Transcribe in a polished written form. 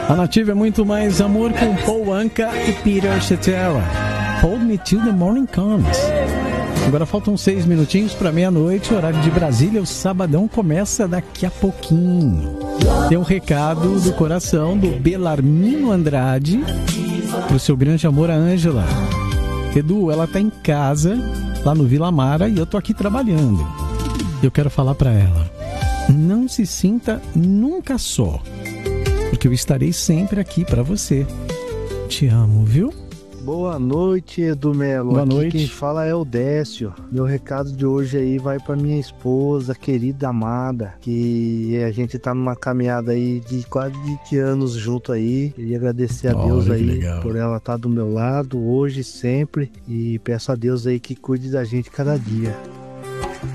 A Nativa é muito mais amor com Paul Anka e Peter Cetera. Hold Me Till the Morning Comes. Agora faltam 6 minutinhos para meia-noite, horário de Brasília. O Sabadão começa daqui a pouquinho. Tem um recado do coração do Belarmino Andrade pro seu grande amor, a Ângela. Edu, ela tá em casa, lá no Vila Mara, e eu tô aqui trabalhando. Eu quero falar para ela: não se sinta nunca só, porque eu estarei sempre aqui para você. Te amo, viu? Boa noite, Edu Melo. Boa Aqui noite. Quem fala é o Décio. Meu recado de hoje aí vai pra minha esposa, querida amada, que a gente tá numa caminhada aí de quase 20 anos junto aí. Queria agradecer a Deus aí por ela estar do meu lado hoje e sempre, e peço a Deus aí que cuide da gente cada dia.